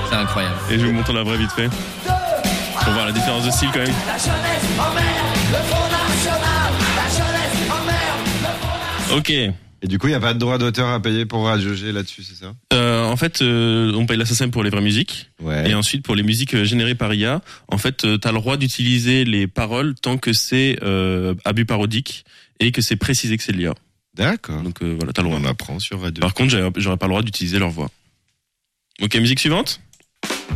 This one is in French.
C'est incroyable. Et je vais vous montrer la vraie vite fait. Pour voir la différence de style quand même. La jeunesse emmerde le Front National. La jeunesse emmerde le Front National. Ok. Et du coup, il n'y a pas de droit d'auteur à payer pour Radio G là-dessus, c'est ça? En fait, on paye la SACEM pour les vraies musiques. Ouais. Et ensuite, pour les musiques générées par IA, en fait, t'as le droit d'utiliser les paroles tant que c'est abus parodique et que c'est précisé que c'est de l'IA. D'accord. Donc voilà, t'as le droit. On apprend sur Radio. Par contre, j'aurais pas le droit d'utiliser leur voix. Ok, musique suivante.